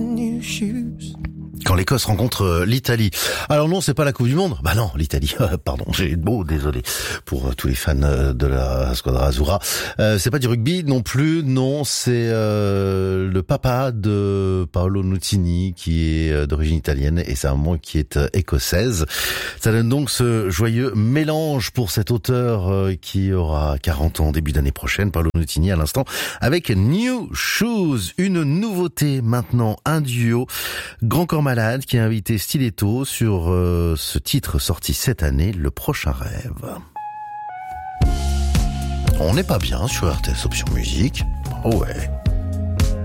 new shoes. Quand l'Écosse rencontre l'Italie. Alors non, c'est pas la Coupe du Monde. Bah non, l'Italie. Pardon, j'ai beau, désolé pour tous les fans de la Squadra Azzurra. C'est pas du rugby non plus. Non, c'est le papa de Paolo Nutini qui est d'origine italienne et sa maman qui est écossaise. Ça donne donc ce joyeux mélange pour cet auteur qui aura 40 ans début d'année prochaine. Paolo Nutini à l'instant avec New Shoes, une nouveauté maintenant, un duo Grand Corps Malade qui a invité Stiletto sur ce titre sorti cette année, Le Prochain Rêve. On n'est pas bien sur RTS Option Musique. Oh ouais.